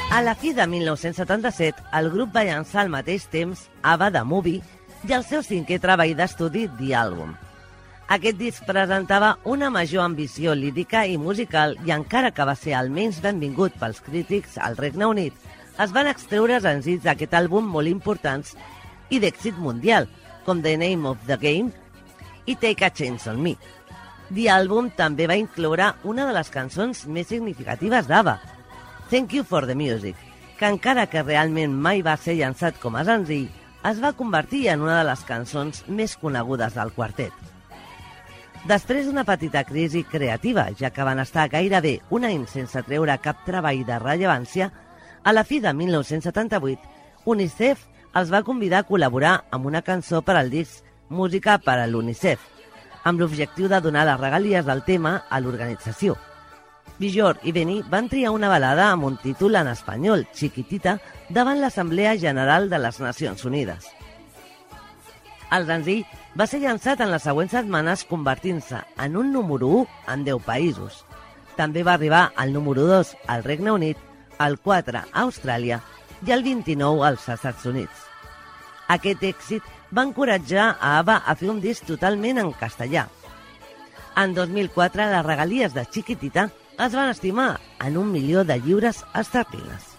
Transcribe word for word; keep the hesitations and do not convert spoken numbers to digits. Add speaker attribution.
Speaker 1: A la fi de mil nou-cents setanta-set, el grup va llançar al mateix temps Ava The Movie i el seu cinquè treball d'estudi, The Album. Aquest disc presentava una major ambició lírica i musical i encara que va ser el menys benvingut pels crítics al Regne Unit, es van extreure senzills d'aquest àlbum molt importants i d'èxit mundial, com The Name of the Game i Take a Chance on Me. The Album també va incloure una de les cançons més significatives d'Ava, Thank You for the Music, que encara que realment mai va ser llançat com a senzill, es va convertir en una de les cançons més conegudes del quartet. Després d'una petita crisi creativa, ja que van estar gairebé un any sense treure cap treball de rellevància, a la fi de mil nou-cents setanta-vuit, UNICEF els va convidar a col·laborar amb una cançó per al disc Música per a l'UNICEF, amb l'objectiu de donar les regalies del tema a l'organització. Björk i Benny van triar una balada amb un títol en espanyol, Chiquitita, davant l'Assemblea General de les Nacions Unides. El senzill va ser llançat en les següents setmanes convertint-se en un número u en deu països. També va arribar al número dos al Regne Unit, al quatre a Austràlia i al vint-i-nou als Estats Units. Aquest èxit va encoratjar a Ava a fer un disc totalment en castellà. En dos mil quatre, les regalies de Chiquitita es van estimar en un milió de lliures esterlines.